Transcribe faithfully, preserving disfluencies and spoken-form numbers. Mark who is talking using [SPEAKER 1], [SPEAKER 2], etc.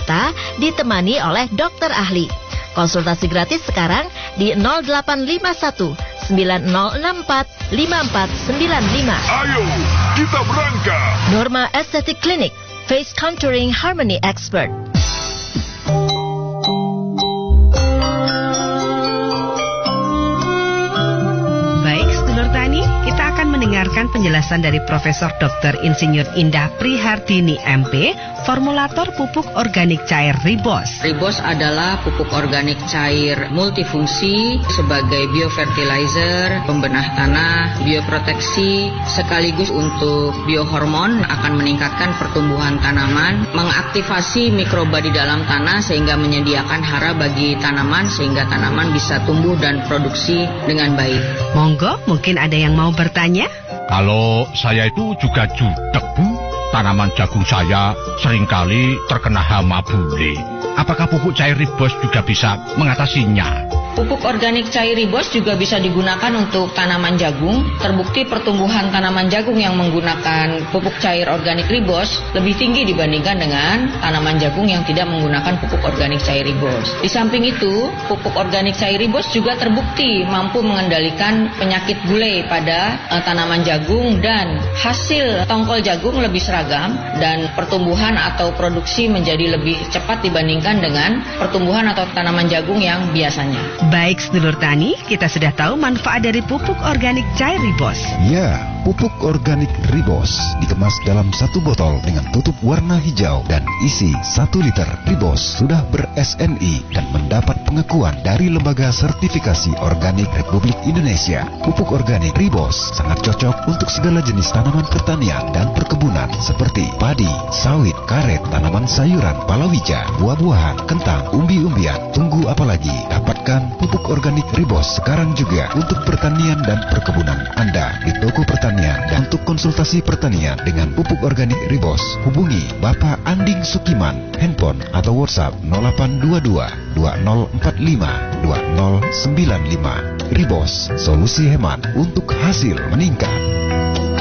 [SPEAKER 1] serta ditemani oleh dokter ahli. Konsultasi gratis sekarang di nol delapan lima satu sembilan nol enam empat lima empat sembilan lima.
[SPEAKER 2] Ayo, kita berangkat.
[SPEAKER 1] Norma Aesthetic Clinic, Face Contouring Harmony Expert.
[SPEAKER 3] Baik, sedulur tani, kita akan mendengarkan penjelasan dari Profesor Doktor Insinyur Indah Prihardini M P, formulator pupuk organik cair Ribos.
[SPEAKER 4] Ribos adalah pupuk organik cair multifungsi sebagai biofertilizer, pembenah tanah, bioproteksi, sekaligus untuk biohormon, akan meningkatkan pertumbuhan tanaman, mengaktifasi mikroba di dalam tanah sehingga menyediakan hara bagi tanaman sehingga tanaman bisa tumbuh dan produksi dengan baik.
[SPEAKER 3] Monggo, mungkin ada yang mau bertanya?
[SPEAKER 5] Kalau saya itu juga judek, Bu. Tanaman jagung saya seringkali terkena hama bule. Apakah pupuk cair Ribos juga bisa mengatasinya?
[SPEAKER 4] Pupuk organik cair Ribos juga bisa digunakan untuk tanaman jagung. Terbukti pertumbuhan tanaman jagung yang menggunakan pupuk cair organik Ribos lebih tinggi dibandingkan dengan tanaman jagung yang tidak menggunakan pupuk organik cair Ribos. Di samping itu, pupuk organik cair Ribos juga terbukti mampu mengendalikan penyakit bule pada uh, tanaman jagung, dan hasil tongkol jagung lebih seragam dan pertumbuhan atau produksi menjadi lebih cepat dibandingkan dengan pertumbuhan atau tanaman jagung yang biasanya.
[SPEAKER 3] Baik, sedulur tani, kita sudah tahu manfaat dari pupuk organik cair Ribos.
[SPEAKER 6] Ya, pupuk organik Ribos dikemas dalam satu botol dengan tutup warna hijau dan isi satu liter. Ribos sudah ber-S N I dan mendapat pengakuan dari Lembaga Sertifikasi Organik Republik Indonesia. Pupuk organik Ribos sangat cocok untuk segala jenis tanaman pertanian dan perkebunan seperti padi, sawit, karet, tanaman sayuran, palawija, buah-buahan, kentang, umbi-umbian. Tunggu apalagi? Dapatkan pupuk organik Ribos sekarang juga untuk pertanian dan perkebunan Anda di toko pertanian. Dan untuk konsultasi pertanian dengan pupuk organik Ribos, hubungi Bapak Anding Sukiman, handphone atau WhatsApp nol delapan dua dua dua nol empat lima dua nol sembilan lima. Ribos, solusi hemat untuk hasil meningkat.